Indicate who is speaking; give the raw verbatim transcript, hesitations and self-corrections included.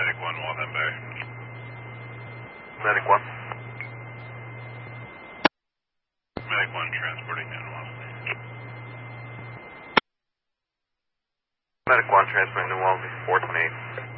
Speaker 1: Medic one, Waltham Bay.
Speaker 2: Medic one.
Speaker 1: Medic one, transporting in Waltham Bay.
Speaker 2: Medic one, transferring to Waltham, four twenty-eight.